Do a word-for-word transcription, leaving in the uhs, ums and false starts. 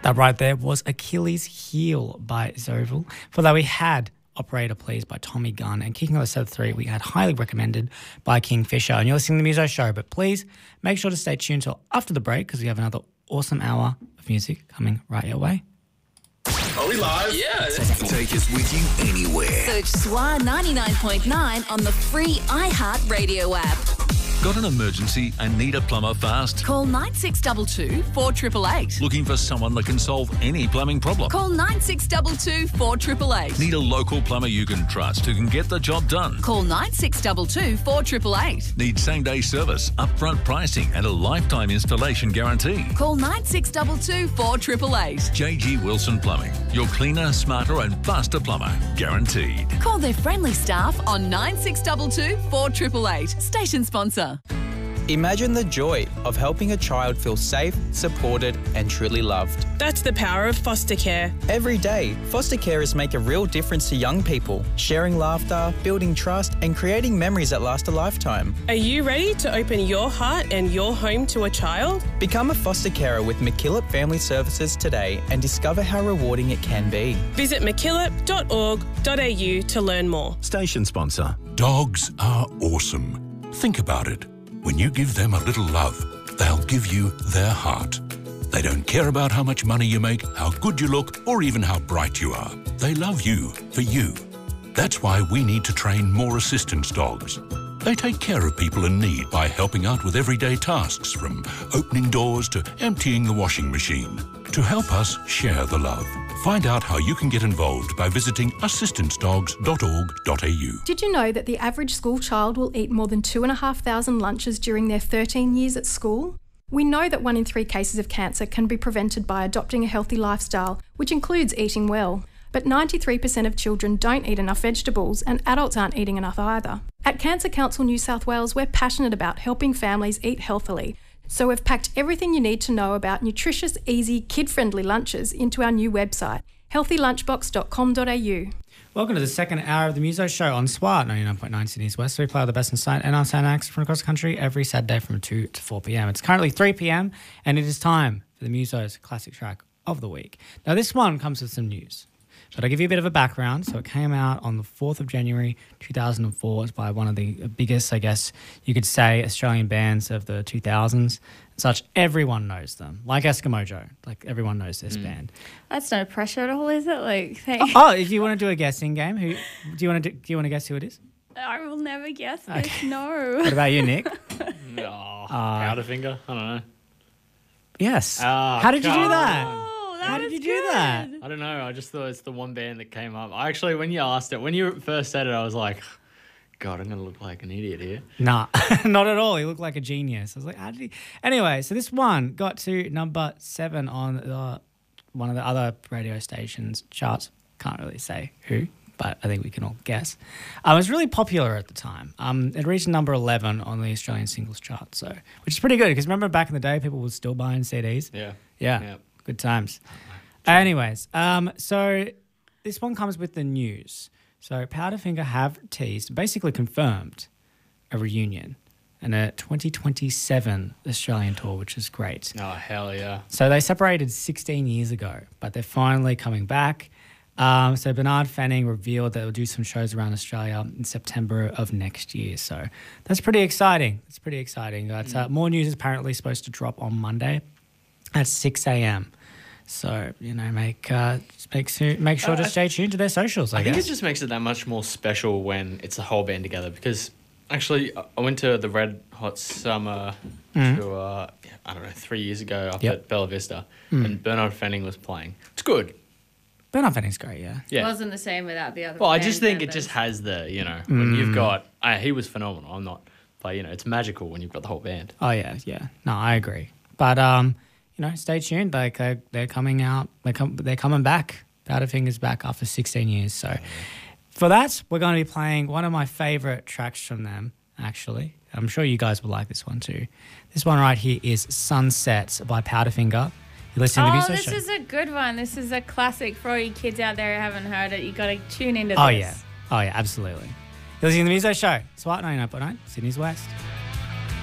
That right there was Achilles Heel by Zovil. For that we had Operator Please by Tommy Gunn, and kicking off the set three we had Highly Recommended by Kingfisher. And you're listening to the Muso Show, but please make sure to stay tuned till after the break because we have another awesome hour of music coming right your way. Are we live? Yeah. Take us with you anywhere. Search S W A ninety-nine point nine on the free iHeartRadio app. Got an emergency and need a plumber fast? Call nine six two two, four eight eight eight. Looking for someone that can solve any plumbing problem? Call nine six two two, four eight eight eight. Need a local plumber you can trust who can get the job done? Call nine six two two, four eight eight eight. Need same-day service, upfront pricing and a lifetime installation guarantee? Call nine six two two, four eight eight eight. J G Wilson Plumbing. Your cleaner, smarter and faster plumber. Guaranteed. Call their friendly staff on nine six two two, four eight eight eight. Station sponsor. Imagine the joy of helping a child feel safe, supported and truly loved. That's the power of foster care. Every day, foster carers make a real difference to young people, sharing laughter, building trust and creating memories that last a lifetime. Are you ready to open your heart and your home to a child? Become a foster carer with MacKillop Family Services today and discover how rewarding it can be. Visit mackillop dot org dot a u to learn more. Station sponsor. Dogs are awesome. Think about it. When you give them a little love, they'll give you their heart. They don't care about how much money you make, how good you look, or even how bright you are. They love you for you. That's why we need to train more assistance dogs. They take care of people in need by helping out with everyday tasks, from opening doors to emptying the washing machine. To help us share the love. Find out how you can get involved by visiting assistance dogs dot org dot a u. Did you know that the average school child will eat more than two and a half thousand lunches during their thirteen years at school? We know that one in three cases of cancer can be prevented by adopting a healthy lifestyle, which includes eating well. But ninety-three percent of children don't eat enough vegetables, and adults aren't eating enough either. At Cancer Council New South Wales, we're passionate about helping families eat healthily. So we've packed everything you need to know about nutritious, easy, kid-friendly lunches into our new website, healthy lunchbox dot com dot a u. Welcome to the second hour of the Muso Show on S W A ninety-nine point nine Sydney's West. We play the best in sight and our sound acts from across the country every Saturday from two to four p.m. It's currently three p.m. and it is time for the Muso's classic track of the week. Now this one comes with some news. But I'll give you a bit of a background. So it came out on the fourth of January two thousand four. It's by one of the biggest, I guess you could say, Australian bands of the two thousands and such. Everyone knows them. Like Eskimo Joe. Like everyone knows this mm. band. That's no pressure at all, is it? Like, oh, oh, if you want to do a guessing game, who do you want to do, do you want to guess who it is? I will never guess this, okay. no. What about you, Nick? oh, uh, Powderfinger? I don't know. Yes. Uh, How did you God. do that? Oh, that How did you good. do that? I don't know. I just thought it's the one band that came up. I actually, when you asked it, when you first said it, I was like, God, I'm going to look like an idiot here. Nah, not at all. He looked like a genius. I was like, how did he? Anyway, so this one got to number seven on the, one of the other radio stations charts. Can't really say who, but I think we can all guess. Um, it was really popular at the time. Um, it reached number eleven on the Australian singles chart, so which is pretty good because remember back in the day, people were still buying C Ds. Yeah. Yeah. yeah. Good times. Anyways, um, so this one comes with the news. So Powderfinger have teased, basically confirmed, a reunion and a twenty twenty-seven Australian tour, which is great. Oh, hell yeah. So they separated sixteen years ago, but they're finally coming back. Um, so Bernard Fanning revealed that they'll do some shows around Australia in September of next year. So that's pretty exciting. It's pretty exciting. But, uh, more news is apparently supposed to drop on Monday at six a.m. So, you know, make uh, make, make sure to stay tuned to their socials, I, I guess. think it just makes it that much more special when it's a whole band together because actually I went to the Red Hot Summer mm. tour, I don't know, three years ago up yep. at Bella Vista mm. and Bernard Fanning was playing. It's good. Bernard Fanning's great, yeah. yeah. It wasn't the same without the other Well, I just think members. it just has the, you know, when mm. you've got, uh, he was phenomenal, I'm not, but, you know, it's magical when you've got the whole band. Oh, yeah, yeah. No, I agree. But, um, you know, stay tuned. Like, they're, they're coming out, they're, com- they're coming back. Powderfinger's back after sixteen years. So for that, we're going to be playing one of my favourite tracks from them, actually. I'm sure you guys will like this one too. This one right here is Sunset by Powderfinger. You're listening oh, to Muso this Show. is a good one. This is a classic for all you kids out there who haven't heard it. You got to tune into oh, this. Yeah. Oh, yeah, absolutely. You're listening to the Muso Show. S W A T ninety-nine point nine, Sydney's West.